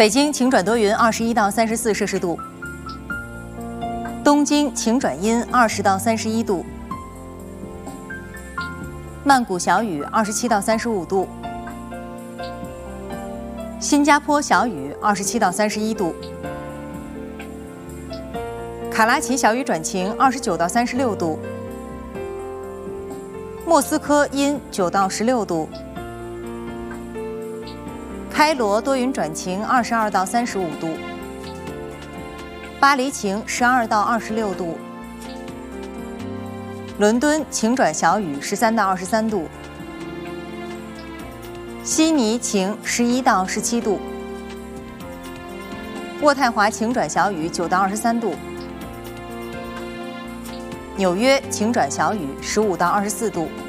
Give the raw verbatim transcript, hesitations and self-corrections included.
北京晴转多云，二十一到三十四摄氏度；东京晴转阴，二十到三十一度；曼谷小雨，二十七到三十五度；新加坡小雨，二十七到三十一度；卡拉奇小雨转晴，二十九到三十六度；莫斯科阴，九到十六度；开罗多云转晴，二十二到三十五度；巴黎晴，十二到二十六度；伦敦晴转小雨，十三到二十三度；悉尼晴，十一到十七度；渥太华晴转小雨，九到二十三度；纽约晴转小雨，十五到二十四度。